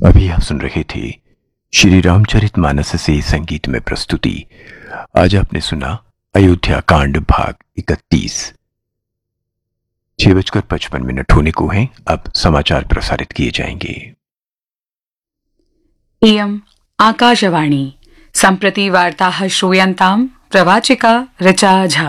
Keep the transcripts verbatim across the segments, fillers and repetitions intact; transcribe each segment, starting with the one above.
अभी आप सुन रहे थे श्री रामचरितमानस से संगीत में प्रस्तुति। आज आपने सुना अयोध्या कांड भाग इकतीस। छह बजकर पचपन मिनट होने को हैं। अब समाचार प्रसारित किए जाएंगे। इयम् आकाशवाणी सम्प्रति वार्ताः श्रूयन्ताम् प्रवाचिका ऋचा झा।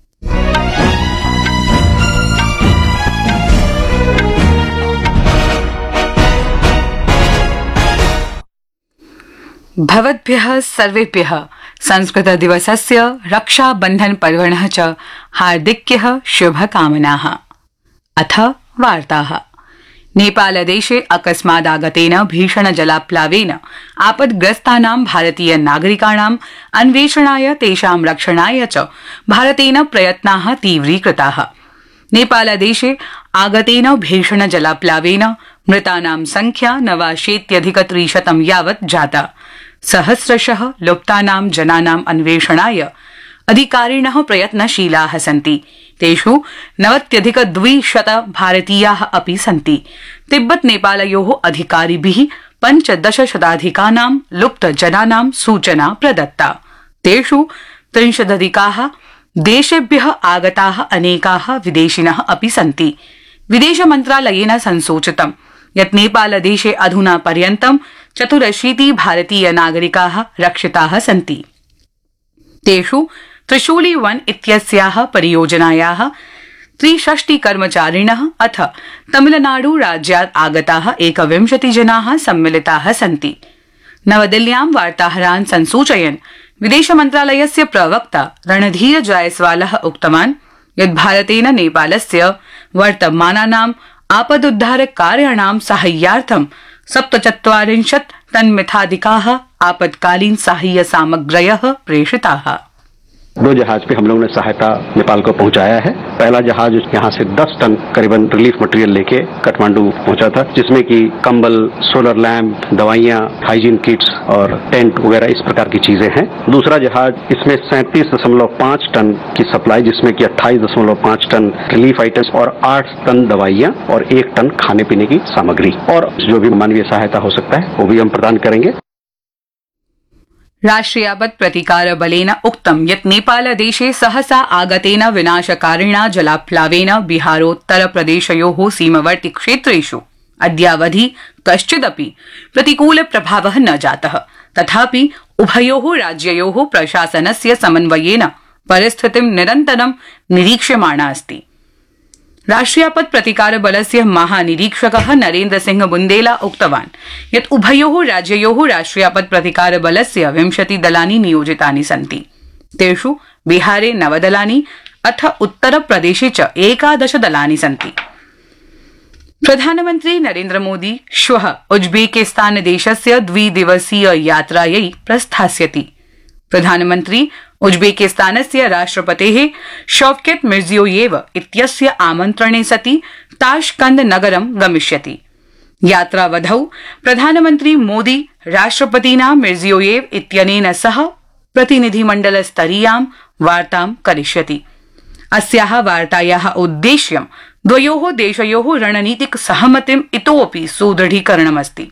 भवद्भ्यः सर्वेभ्यः संस्कृत दिवसस्य रक्षाबन्धन पर्वणः च हार्दिक्यः शुभकामनाः। अथ वार्ताः। नेपालदेशे अकस्मादागतेन भीषण जलाप्लावेन आपद्ग्रस्तानां भारतीय नागरिकाणां अन्वेषणाय तेषां रक्षणाय च भारतेन प्रयत्नाः तीव्रीकृताः। नेपालदेशे आगतेन भीषण जलाप्लावेन मृतानां संख्या नवाशीत्यधिकत्रिशतं यावत् जाता। सहस्रशः लुप्तानां जनानाम् अन्वेषणाय अधिकारिणः प्रयत्नशीलाः सन्ति। तेषु नवत्यधिकद्विशत भारतीयाः अपि सन्ति। तिब्बत नेपालयोः अधिकारिभिः पञ्चदशशताधिकानां लुप्तजनानां सूचना प्रदत्ता। तेषु त्रिंशदधिकाः देशेभ्यः आगताः अनेकाः विदेशिनः अपि सन्ति। विदेशमन्त्रालयेन संसूचितं यत् नेपालदेशे अधुना पर्यन्तं चतुरशीति भारतीय नागरिकाः रक्षिताः सन्ति। तेषु त्रिशूली वन इत्यस्याः परियोजनायाः त्रिषष्टि कर्मचारिणः अथ तमिलनाडु राज्यात् आगताः एकविंशति जनाः सम्मिलिताः सन्ति। नवदिल्ल्यां वार्ताहरान् संसूचयन् विदेशमन्त्रालयस्य प्रवक्ता रणधीर जायसवालः उक्तवान् यत् भारतेन नेपालस्य वर्तमानानाम् आपदुद्धार कार्याणां साहाय्यार्थं सप्तचत्वारिंशत् टन्मिताधिकाः आपत्कालीन साहाय्य सामग्र्यः प्रेषिताः। दो जहाज पे हम लोगों ने सहायता नेपाल को पहुंचाया है। पहला जहाज यहाँ से दस टन करीबन रिलीफ मटेरियल लेके काठमांडू पहुंचा था, जिसमें कि कंबल, सोलर लैंप, दवाइयाँ, हाइजीन किट्स और टेंट वगैरह इस प्रकार की चीजें हैं। दूसरा जहाज इसमें सैंतीस दशमलव पाँच टन की सप्लाई, जिसमें कि अट्ठाईस दशमलव पाँच टन रिलीफ आइटम्स और आठ टन दवाइयाँ और एक टन खाने पीने की सामग्री और जो भी मानवीय सहायता हो सकता है वो भी हम प्रदान करेंगे। राष्ट्रियापत् प्रतिकार बलेन उक्तं यत् नेपालदेशे सहसा आगतेन विनाशकारिणा जलाप्लावेन बिहारोत्तरप्रदेशयोः सीमवर्ति क्षेत्रेषु अद्यावधि कश्चिदपि प्रतिकूल प्रभावः न जातः। तथापि उभयोः राज्ययोः प्रशासनस्य समन्वयेन परिस्थितिं निरन्तरं निरीक्ष्यमाणा अस्ति। राष्ट्रियापत् प्रतिकार बलस्य महानिरीक्षकः नरेन्द्र सिंह बुन्देला उक्तवान् यत् उभयोः राज्ययोः राष्ट्रियापत् प्रतिकार बलस्य विंशति दलानि नियोजितानि सन्ति। तेषु बिहारे नव दलानि अथ उत्तरप्रदेशे च एकादश दलानि सन्ति। प्रधानमन्त्री नरेन्द्र मोदी श्वः उज्बेकिस्तान देशस्य द्विदिवसीय यात्रायै प्रस्थास्यति। प्रधानमन्त्री उज्बेकिस्तानस्य राष्ट्रपतेः शौकत मिर्जियोयेव इत्यस्य आमन्त्रणे सति ताश्कंद नगरं गमिष्यति। यात्रावधौ प्रधानमन्त्री मोदी राष्ट्रपतिना मिर्जियोयेव इत्यनेन सह प्रतिनिधिमण्डलस्तरीयां वार्तां करिष्यति। अस्याः वार्तायाः उद्देश्यं द्वयोः देशयोः रणनीतिक सहमतिम् इतोऽपि सुदृढीकरणमस्ति।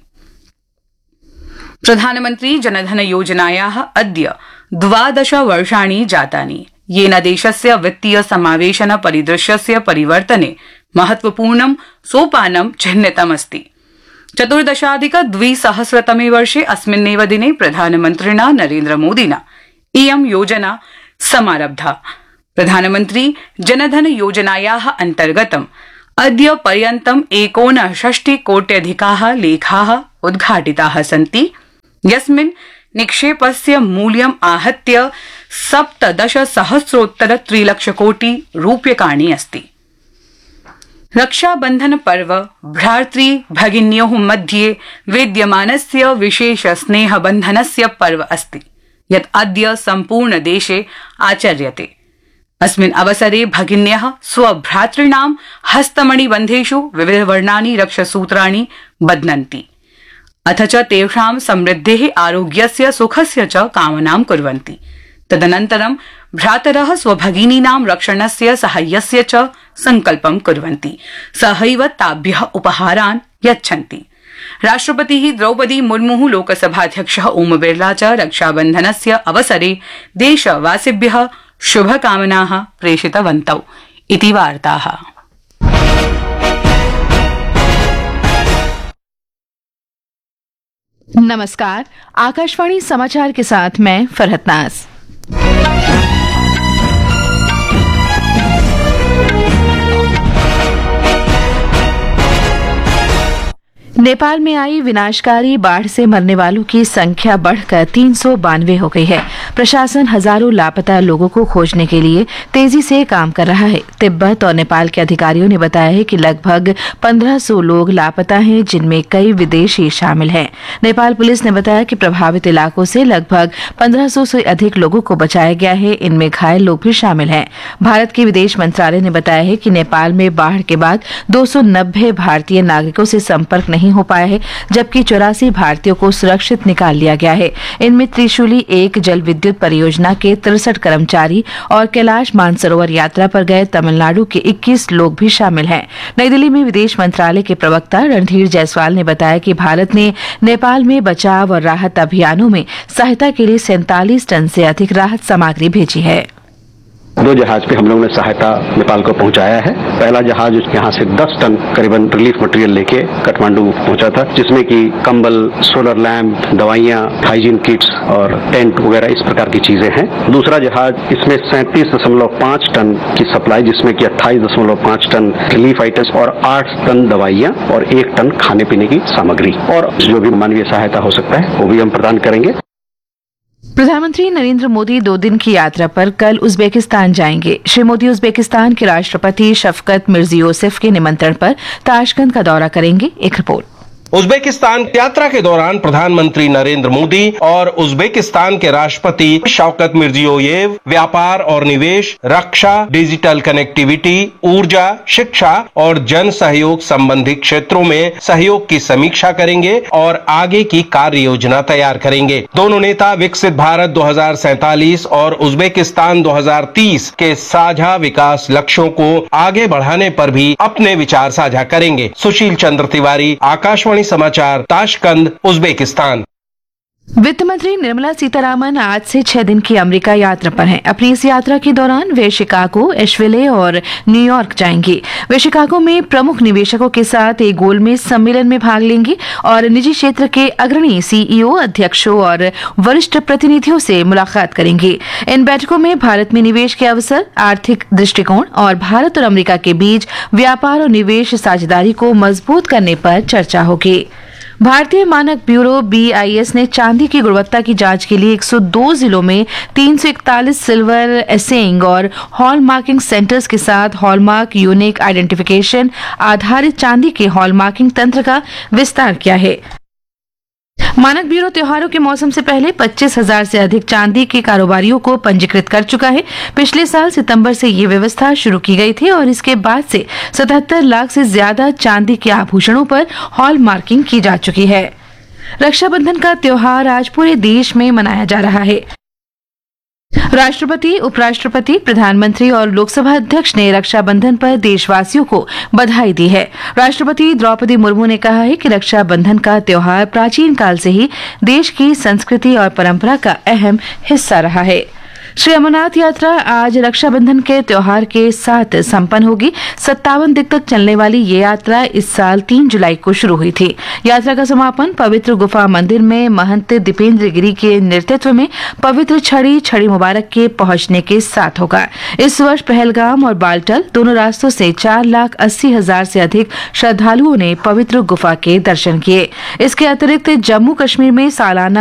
प्रधानमन्त्री जनधन योजनायाः अद्य द्वादश वर्षाणि जातानि, येन देशस्य वित्तीय समावेशन परिदृश्यस्य परिवर्तने महत्वपूर्णं सोपानं चिह्नितमस्ति। चतुर्दशाधिक द्विसहस्रतमे वर्षे अस्मिन्नेव दिने प्रधानमन्त्रिणा नरेन्द्र मोदिना इयं योजना समारब्धा। प्रधानमन्त्री जनधन योजनायाः अन्तर्गतम् अद्य पर्यन्तम् एकोनषष्टि कोट्यधिकाः लेखाः उद्घाटिताः सन्ति, यस्मिन् निक्षेपस्य मूल्यम् आहत्य सप्तदश सहस्रोत्तर त्रिलक्ष कोटि रूप्यकाणि अस्ति। रक्षाबन्धन पर्व भ्रातृ भगिन्योः मध्ये विद्यमानस्य विशेष स्नेहबन्धनस्य पर्व अस्ति, यत् अद्य सम्पूर्ण देशे आचर्यते। अस्मिन् अवसरे भगिन्यः स्वभ्रातॄणां हस्तमणिबन्धेषु विविधवर्णानि रक्षसूत्राणि बध्नन्ति, अथ च तेषां समृद्धेः आरोग्यस्य सुखस्य च कामनां कुर्वन्ति। तदनन्तरं भ्रातरः स्वभगिनीनां रक्षणस्य साहाय्यस्य च संकल्पं कुर्वन्ति, सहैव ताभ्यः उपहारान् यच्छन्ति। राष्ट्रपतिः द्रौपदी मुर्मुः लोकसभाध्यक्षः ओम बिर्ला च रक्षाबन्धनस्य अवसरे देशवासिभ्यः शुभकामनाः प्रेषितवन्तौ इति वार्ताः। नमस्कार, आकाशवाणी समाचार के साथ मैं फरहत नाज। नेपाल में आई विनाशकारी बाढ़ से मरने वालों की संख्या बढ़कर तीन सौ बानवे हो गई है। प्रशासन हजारों लापता लोगों को खोजने के लिए तेजी से काम कर रहा है। तिब्बत और नेपाल के अधिकारियों ने बताया है कि लगभग पंद्रह सौ लोग लापता हैं, जिनमें कई विदेशी शामिल हैं। नेपाल पुलिस ने बताया कि प्रभावित इलाकों से लगभग पंद्रह सौ से अधिक लोगों को बचाया गया है। इनमें घायल लोग भी शामिल हैं। भारत के विदेश मंत्रालय ने बताया है कि नेपाल में बाढ़ के बाद दो सौ नब्बे भारतीय नागरिकों से संपर्क नहीं हो पाया है, जबकि चौरासी भारतीयों को सुरक्षित निकाल लिया गया है। इनमें त्रिशूली एक जल विद्युत परियोजना के तिरसठ कर्मचारी और कैलाश मानसरोवर यात्रा पर गए तमिलनाडु के इक्कीस लोग भी शामिल हैं। नई दिल्ली में विदेश मंत्रालय के प्रवक्ता रणधीर जायसवाल ने बताया कि भारत ने नेपाल में बचाव और राहत अभियानों में सहायता के लिए सैंतालीस टन से अधिक राहत सामग्री भेजी है। दो जहाज पे हम लोगों ने सहायता नेपाल को पहुंचाया है। पहला जहाज यहाँ से दस टन करीबन रिलीफ मटेरियल लेके काठमांडू पहुंचा था, जिसमें कि कंबल, सोलर लैंप, दवाइयां, हाइजीन किट्स और टेंट वगैरह इस प्रकार की चीजें हैं। दूसरा जहाज इसमें सैंतीस दशमलव पांच टन की सप्लाई, जिसमें कि अट्ठाईस दशमलव पांच टन रिलीफ आइटम्स और आठ टन दवाइयां और एक टन खाने पीने की सामग्री और जो भी मानवीय सहायता हो सकता है वो भी हम प्रदान करेंगे। प्रधानमंत्री नरेंद्र मोदी दो दिन की यात्रा पर कल उज्बेकिस्तान जाएंगे। श्री मोदी उज्बेकिस्तान के राष्ट्रपति शफकत मिर्जियोसेफ के निमंत्रण पर ताशकंद का दौरा करेंगे। एक रिपोर्ट। उज्बेकिस्तान यात्रा के दौरान प्रधानमंत्री नरेंद्र मोदी और उज्बेकिस्तान के राष्ट्रपति शौकत मिर्जियोयेव व्यापार और निवेश, रक्षा, डिजिटल कनेक्टिविटी, ऊर्जा, शिक्षा और जन सहयोग संबंधी क्षेत्रों में सहयोग की समीक्षा करेंगे और आगे की कार्य योजना तैयार करेंगे। दोनों नेता विकसित भारत दो हजार सैंतालीस और उज्बेकिस्तान दो हजार तीस के साझा विकास लक्ष्यों को आगे बढ़ाने पर भी अपने विचार साझा करेंगे। सुशील चंद्र तिवारी, आकाशवाणी समाचार, ताशकंद, उज्बेकिस्तान। वित्त मंत्री निर्मला सीतारामन आज से छह दिन की अमेरिका यात्रा पर हैं। अपनी इस यात्रा के दौरान वे शिकागो, एशविले और न्यूयॉर्क जाएंगी। वे शिकागो में प्रमुख निवेशकों के साथ एक गोलमेज सम्मेलन में भाग लेंगी और निजी क्षेत्र के अग्रणी सीईओ, अध्यक्षों और वरिष्ठ प्रतिनिधियों से मुलाकात करेंगी। इन बैठकों में भारत में निवेश के अवसर, आर्थिक दृष्टिकोण और भारत और अमेरिका के बीच व्यापार और निवेश साझेदारी को मजबूत करने पर चर्चा होगी। भारतीय मानक ब्यूरो बी आई एस ने चांदी की गुणवत्ता की जांच के लिए एक सौ दो जिलों में तीन सौ इकतालीस सिल्वर एसेइंग और हॉलमार्किंग सेंटर्स के साथ हॉलमार्क यूनिक आइडेंटिफिकेशन आधारित चांदी के हॉलमार्किंग तंत्र का विस्तार किया है। मानक ब्यूरो त्योहारों के मौसम से पहले पच्चीस हजार से अधिक चांदी के कारोबारियों को पंजीकृत कर चुका है। पिछले साल सितंबर से ये व्यवस्था शुरू की गई थी और इसके बाद से सतहत्तर लाख से ज्यादा चांदी के आभूषणों पर हॉल मार्किंग की जा चुकी है। रक्षाबंधन का त्योहार आज पूरे देश में मनाया जा रहा है। राष्ट्रपति, उपराष्ट्रपति, प्रधानमंत्री और लोकसभा अध्यक्ष ने रक्षाबंधन पर देशवासियों को बधाई दी है। राष्ट्रपति द्रौपदी मुर्मू ने कहा है कि रक्षाबंधन का त्योहार प्राचीन काल से ही देश की संस्कृति और परंपरा का अहम हिस्सा रहा है। श्री अमरनाथ यात्रा आज रक्षाबंधन के त्योहार के साथ संपन्न होगी। सत्तावन दिन तक चलने वाली ये यात्रा इस साल तीन जुलाई को शुरू हुई थी। यात्रा का समापन पवित्र गुफा मंदिर में महंत दीपेंद्र गिरी के नेतृत्व में पवित्र छड़ी छड़ी मुबारक के पहुंचने के साथ होगा। इस वर्ष पहलगाम और बालटल दोनों रास्तों से चार लाख अस्सी हजार से अधिक श्रद्धालुओं ने पवित्र गुफा के दर्शन किए। इसके अतिरिक्त जम्मू कश्मीर में सालाना